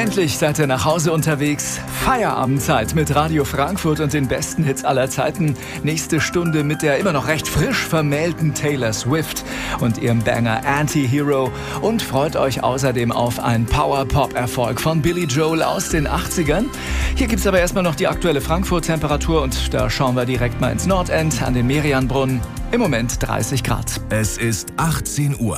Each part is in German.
Endlich seid ihr nach Hause unterwegs. Feierabendzeit mit Radio Frankfurt und den besten Hits aller Zeiten. Nächste Stunde mit der immer noch recht frisch vermählten Taylor Swift und ihrem Banger Anti-Hero. Und freut euch außerdem auf einen Power-Pop-Erfolg von Billy Joel aus den 80ern. Hier gibt's aber erstmal noch die aktuelle Frankfurt-Temperatur und da schauen wir direkt mal ins Nordend an den Merianbrunnen. Im Moment 30 Grad. Es ist 18 Uhr.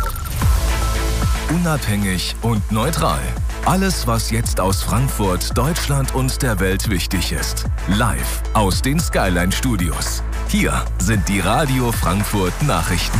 Unabhängig und neutral. Alles, was jetzt aus Frankfurt, Deutschland und der Welt wichtig ist. Live aus den Skyline Studios. Hier sind die Radio Frankfurt Nachrichten.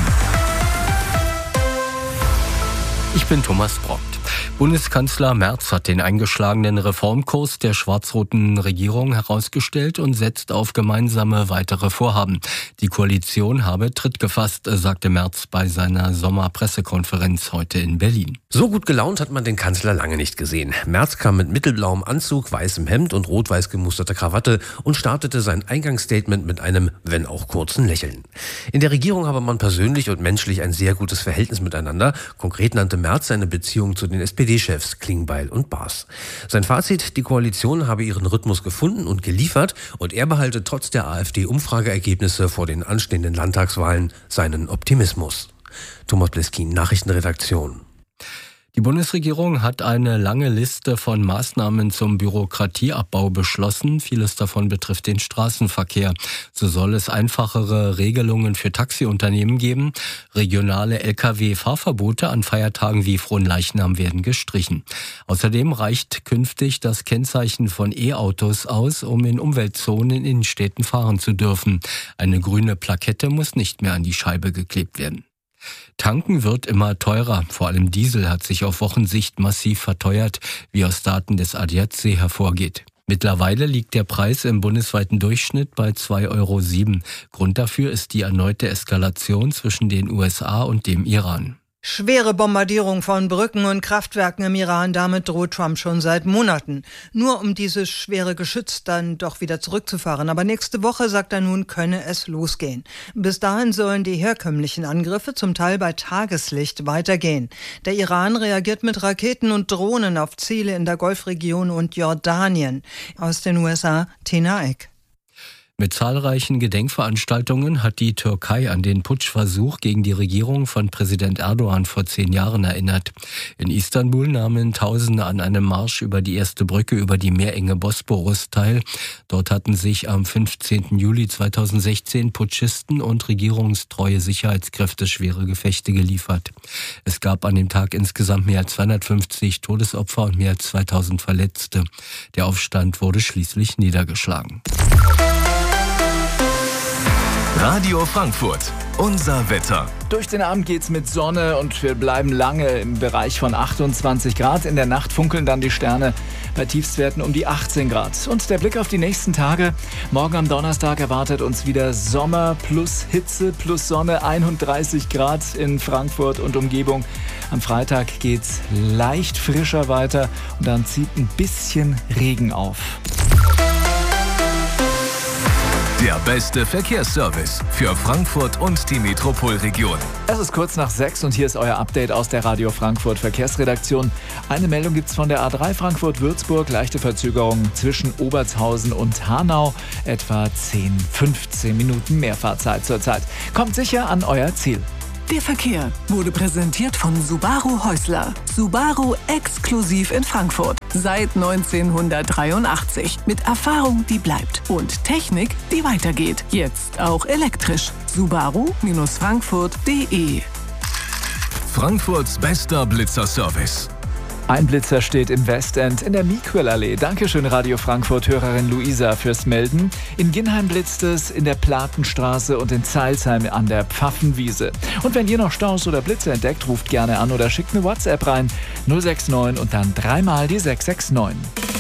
Ich bin Thomas Brockt. Bundeskanzler Merz hat den eingeschlagenen Reformkurs der schwarz-roten Regierung herausgestellt und setzt auf gemeinsame weitere Vorhaben. Die Koalition habe Tritt gefasst, sagte Merz bei seiner Sommerpressekonferenz heute in Berlin. So gut gelaunt hat man den Kanzler lange nicht gesehen. Merz kam mit mittelblauem Anzug, weißem Hemd und rot-weiß gemusterter Krawatte und startete sein Eingangsstatement mit einem, wenn auch kurzen Lächeln. In der Regierung habe man persönlich und menschlich ein sehr gutes Verhältnis miteinander. Konkret nannte Merz seine Beziehung zu den SPD-Chefs Klingbeil und Baas. Sein Fazit: Die Koalition habe ihren Rhythmus gefunden und geliefert und er behalte trotz der AfD-Umfrageergebnisse vor den anstehenden Landtagswahlen seinen Optimismus. Thomas Bleskin, Nachrichtenredaktion. Die Bundesregierung hat eine lange Liste von Maßnahmen zum Bürokratieabbau beschlossen. Vieles davon betrifft den Straßenverkehr. So soll es einfachere Regelungen für Taxiunternehmen geben. Regionale Lkw-Fahrverbote an Feiertagen wie Fronleichnam werden gestrichen. Außerdem reicht künftig das Kennzeichen von E-Autos aus, um in Umweltzonen in Innenstädten fahren zu dürfen. Eine grüne Plakette muss nicht mehr an die Scheibe geklebt werden. Tanken wird immer teurer. Vor allem Diesel hat sich auf Wochensicht massiv verteuert, wie aus Daten des ADAC hervorgeht. Mittlerweile liegt der Preis im bundesweiten Durchschnitt bei 2,07 €. Grund dafür ist die erneute Eskalation zwischen den USA und dem Iran. Schwere Bombardierung von Brücken und Kraftwerken im Iran, damit droht Trump schon seit Monaten. Nur um dieses schwere Geschütz dann doch wieder zurückzufahren. Aber nächste Woche, sagt er nun, könne es losgehen. Bis dahin sollen die herkömmlichen Angriffe zum Teil bei Tageslicht weitergehen. Der Iran reagiert mit Raketen und Drohnen auf Ziele in der Golfregion und Jordanien. Aus den USA, Tina Eck. Mit zahlreichen Gedenkveranstaltungen hat die Türkei an den Putschversuch gegen die Regierung von Präsident Erdogan vor 10 Jahren erinnert. In Istanbul nahmen Tausende an einem Marsch über die erste Brücke über die meerenge Bosporus teil. Dort hatten sich am 15. Juli 2016 Putschisten und regierungstreue Sicherheitskräfte schwere Gefechte geliefert. Es gab an dem Tag insgesamt mehr als 250 Todesopfer und mehr als 2000 Verletzte. Der Aufstand wurde schließlich niedergeschlagen. Radio Frankfurt, unser Wetter. Durch den Abend geht's mit Sonne und wir bleiben lange im Bereich von 28 Grad. In der Nacht funkeln dann die Sterne bei Tiefstwerten um die 18 Grad. Und der Blick auf die nächsten Tage. Morgen am Donnerstag erwartet uns wieder Sommer plus Hitze plus Sonne, 31 Grad in Frankfurt und Umgebung. Am Freitag geht's leicht frischer weiter und dann zieht ein bisschen Regen auf. Der beste Verkehrsservice für Frankfurt und die Metropolregion. Es ist kurz nach 6 und hier ist euer Update aus der Radio Frankfurt Verkehrsredaktion. Eine Meldung gibt's von der A3 Frankfurt-Würzburg. Leichte Verzögerungen zwischen Obertshausen und Hanau. Etwa 10-15 Minuten Mehrfahrzeit zurzeit. Kommt sicher an euer Ziel. Der Verkehr wurde präsentiert von Subaru Häusler. Subaru exklusiv in Frankfurt. Seit 1983. Mit Erfahrung, die bleibt. Und Technik, die weitergeht. Jetzt auch elektrisch. Subaru-Frankfurt.de. Frankfurts bester Blitzerservice. Ein Blitzer steht im Westend in der Miquelallee. Dankeschön, Radio Frankfurt-Hörerin Luisa, fürs Melden. In Ginheim blitzt es, in der Platenstraße und in Zeilsheim an der Pfaffenwiese. Und wenn ihr noch Staus oder Blitze entdeckt, ruft gerne an oder schickt eine WhatsApp rein. 069 und dann dreimal die 669.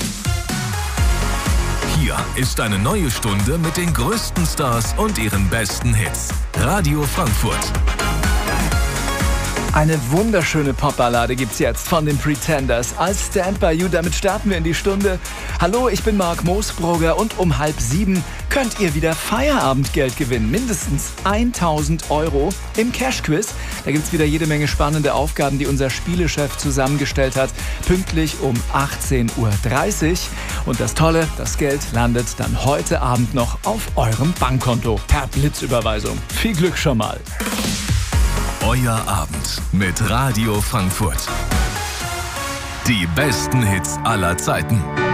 Hier ist eine neue Stunde mit den größten Stars und ihren besten Hits. Radio Frankfurt. Eine wunderschöne Popballade gibt's jetzt von den Pretenders als Stand By You. Damit starten wir in die Stunde. Hallo, ich bin Marc Moosbrugger und um 6:30 könnt ihr wieder Feierabendgeld gewinnen. Mindestens 1.000 € im Cash-Quiz. Da gibt's wieder jede Menge spannende Aufgaben, die unser Spielechef zusammengestellt hat. Pünktlich um 18:30 Uhr. Und das Tolle, das Geld landet dann heute Abend noch auf eurem Bankkonto per Blitzüberweisung. Viel Glück schon mal. Euer Abend mit Radio Frankfurt. Die besten Hits aller Zeiten.